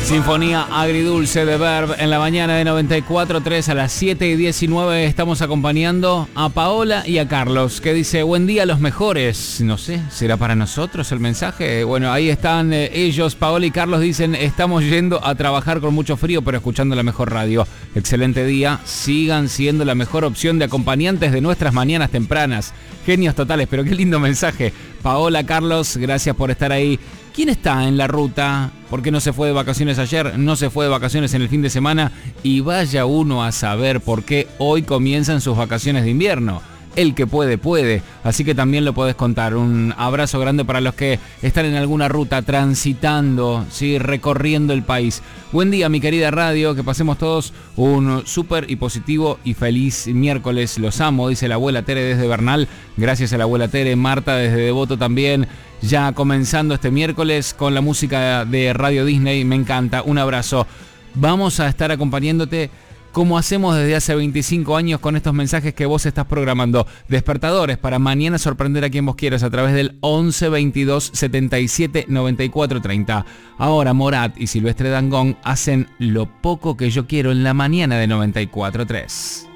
Sinfonía agridulce de Verb en la mañana de 94.3 a las 7:19. Estamos acompañando a Paola y a Carlos, que dice: buen día, los mejores. No sé, ¿será para nosotros el mensaje? Bueno, ahí están ellos. Paola y Carlos dicen: estamos yendo a trabajar con mucho frío, pero escuchando la mejor radio. Excelente día. Sigan siendo la mejor opción de acompañantes de nuestras mañanas tempranas. Genios totales, pero qué lindo mensaje. Paola, Carlos, gracias por estar ahí. ¿Quién está en la ruta? ¿Por qué no se fue de vacaciones ayer? No se fue de vacaciones en el fin de semana. Y vaya uno a saber por qué hoy comienzan sus vacaciones de invierno. El que puede, puede. Así que también lo podés contar. Un abrazo grande para los que están en alguna ruta, transitando, ¿sí? Recorriendo el país. Buen día, mi querida radio. Que pasemos todos un súper y positivo y feliz miércoles. Los amo, dice la abuela Tere desde Bernal. Gracias a la abuela Tere. Marta desde Devoto también. Ya comenzando este miércoles con la música de Radio Disney. Me encanta. Un abrazo. Vamos a estar acompañándote como hacemos desde hace 25 años con estos mensajes que vos estás programando. Despertadores para mañana sorprender a quien vos quieras a través del 11 22 77 94 30. Ahora Morat y Silvestre Dangond hacen Lo poco que yo quiero en la mañana de 94.3.